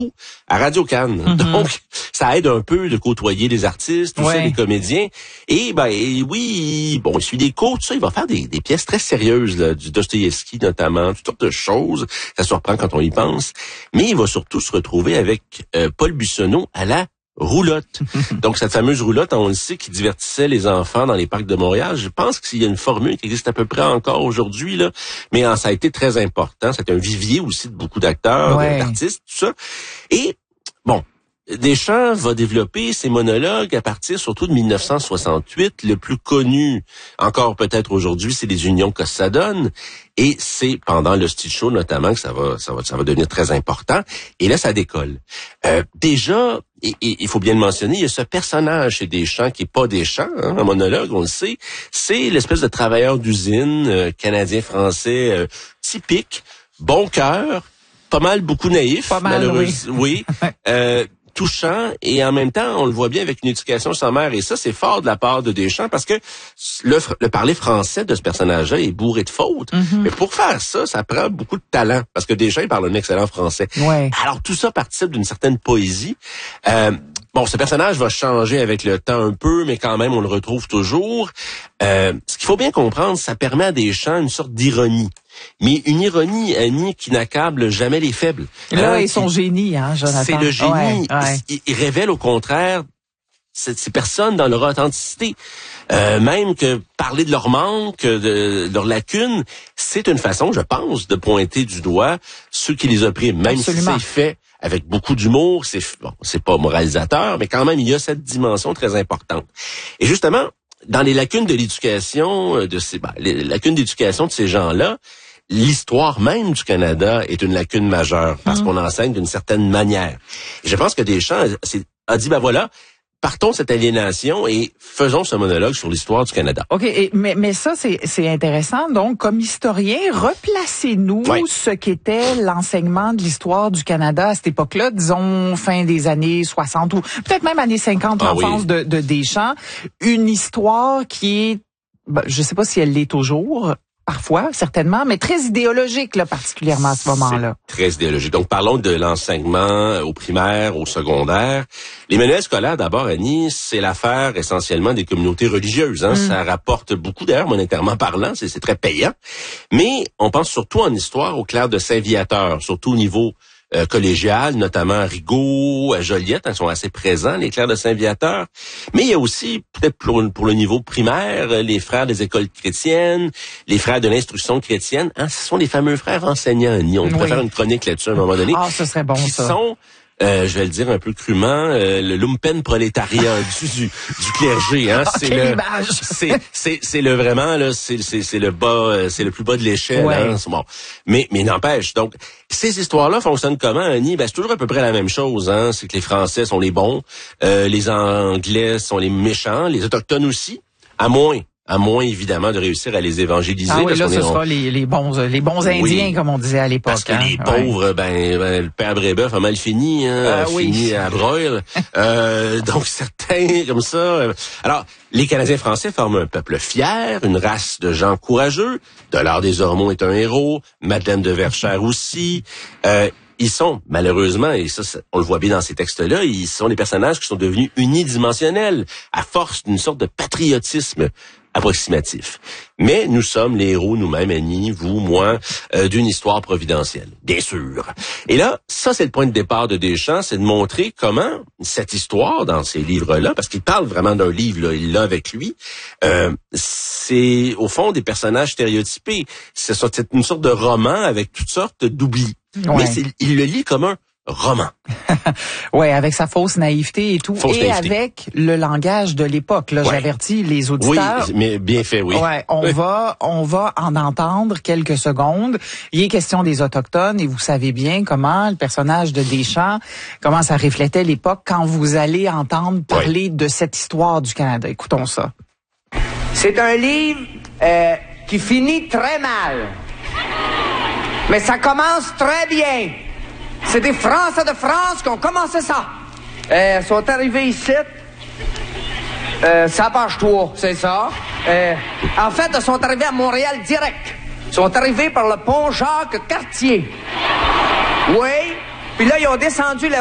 à Radio-Cannes. Donc, ça aide un peu de côtoyer les artistes, tout ça, les comédiens. Et oui, bon, il suit des cours, tout ça, il va faire des pièces très sérieuses, là, du Dostoïevski notamment, toutes sortes de choses. Ça surprend quand on y pense. Mais il va surtout se retrouver avec Paul Buissonneau à la roulotte. Donc, cette fameuse roulotte, on le sait, qui divertissait les enfants dans les parcs de Montréal. Je pense qu'il y a une formule qui existe à peu près encore aujourd'hui, là. Mais ça a été très important. C'est un vivier aussi de beaucoup d'acteurs, d'artistes, tout ça. Et, bon, Deschamps va développer ses monologues à partir surtout de 1968. Le plus connu, encore peut-être aujourd'hui, c'est Les Unions que ça donne. Et c'est pendant le Stitch Show notamment que ça va devenir très important. Et là, ça décolle. Déjà, et il faut bien le mentionner, il y a ce personnage chez Deschamps qui est pas Deschamps, un monologue, on le sait. C'est l'espèce de travailleur d'usine canadien-français typique, bon cœur, pas mal beaucoup naïf, malheureusement. Oui. Touchant, et en même temps, on le voit bien avec une éducation sans mère, et ça, c'est fort de la part de Deschamps, parce que le parler français de ce personnage-là est bourré de fautes. Mais pour faire ça, ça prend beaucoup de talent, parce que Deschamps, il parle un excellent français. Alors, tout ça participe d'une certaine poésie. Bon, ce personnage va changer avec le temps un peu, mais quand même, on le retrouve toujours. Ce qu'il faut bien comprendre, ça permet à Deschamps une sorte d'ironie. Mais une ironie, Annie, qui n'accable jamais les faibles. Là, son génie, Jonathan. C'est le génie. Il révèle au contraire ces personnes dans leur authenticité. Même que parler de leur manque, de leur lacune, c'est une façon, je pense, de pointer du doigt ceux qui les oppriment. Même si c'est fait avec beaucoup d'humour, c'est pas moralisateur, mais quand même, il y a cette dimension très importante. Et justement, dans les lacunes de l'éducation, les lacunes d'éducation de ces gens-là, l'histoire même du Canada est une lacune majeure parce qu'on enseigne d'une certaine manière. Et je pense que Deschamps a dit, voilà, partons de cette aliénation et faisons ce monologue sur l'histoire du Canada. OK, mais ça, c'est intéressant. Donc, comme historien, replacez-nous ce qu'était l'enseignement de l'histoire du Canada à cette époque-là, disons fin des années 60 ou peut-être même années 50, l'enfance de Deschamps. Une histoire qui est, je sais pas si elle l'est toujours, parfois, certainement, mais très idéologique, là, particulièrement à ce moment-là. C'est très idéologique. Donc, parlons de l'enseignement au primaire, au secondaire. Les manuels scolaires, d'abord, Annie, c'est l'affaire essentiellement des communautés religieuses. Ça rapporte beaucoup, d'ailleurs, monétairement parlant, c'est très payant. Mais on pense surtout en histoire aux clercs de Saint-Viateur, surtout au niveau collégial, notamment à Rigaud, à Joliette, ils sont assez présents, les clercs de Saint-Viateur. Mais il y a aussi, peut-être pour le niveau primaire, les frères des écoles chrétiennes, les frères de l'instruction chrétienne. Ce sont les fameux frères enseignants. On pourrait faire une chronique là-dessus à un moment donné. Ce serait bon, ça. Sont, je vais le dire un peu crûment, le lumpen prolétariat du clergé. C'est le vraiment là, c'est le bas, c'est le plus bas de l'échelle. Bon, mais n'empêche. Donc, ces histoires-là fonctionnent comment, Annie? C'est toujours à peu près la même chose. C'est que les Français sont les bons, les Anglais sont les méchants, les Autochtones aussi, à moins évidemment de réussir à les évangéliser. Là, ce sera les bons Indiens, comme on disait à l'époque. Parce que les pauvres, le père Brébeuf a mal fini, fini à broil. Donc certains comme ça. Alors, les Canadiens français forment un peuple fier, une race de gens courageux. Dollard des Ormeaux est un héros, Madeleine de Verchères aussi. Ils sont, malheureusement, et ça, on le voit bien dans ces textes-là, ils sont des personnages qui sont devenus unidimensionnels à force d'une sorte de patriotisme approximatif. Mais nous sommes les héros nous-mêmes, Annie, vous, moi, d'une histoire providentielle, bien sûr. Et là, ça, c'est le point de départ de Deschamps, c'est de montrer comment cette histoire, dans ces livres-là, parce qu'il parle vraiment d'un livre, là, il l'a avec lui, c'est, au fond, des personnages stéréotypés. C'est une sorte de roman avec toutes sortes d'oublis. Mais il le lit comme un roman. Avec sa fausse naïveté et tout. Avec le langage de l'époque. Là, j'avertis les auditeurs. Oui, mais bien fait, oui. On va en entendre quelques secondes. Il est question des Autochtones et vous savez bien comment le personnage de Deschamps, comment ça reflétait l'époque quand vous allez entendre parler de cette histoire du Canada. Écoutons ça. C'est un livre qui finit très mal. Mais ça commence très bien. C'est des Français de France qui ont commencé ça. Ils sont arrivés ici. Ça page 3, c'est ça. En fait, ils sont arrivés à Montréal direct. Ils sont arrivés par le pont Jacques-Cartier. Oui, Puis là, ils ont descendu